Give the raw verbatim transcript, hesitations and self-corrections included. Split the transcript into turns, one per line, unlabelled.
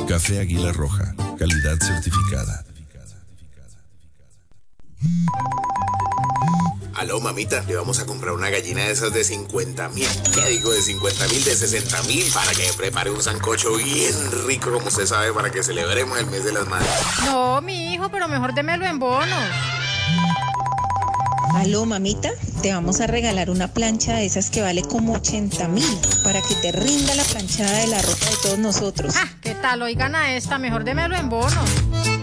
Café Águila Roja, calidad certificada.
Aló, mamita, le vamos a comprar una gallina de esas de cincuenta mil. ¿Qué digo de cincuenta mil? De sesenta mil para que me prepare un sancocho bien rico, como usted sabe, para que celebremos el mes de las madres.
No, mi hijo, pero mejor démelo en bonos.
Aló, mamita, te vamos a regalar una plancha de esas que vale como ochenta mil para que te rinda la planchada de la ropa de todos nosotros.
Ah, ¿qué tal? Oigan a esta, mejor démelo en bonos.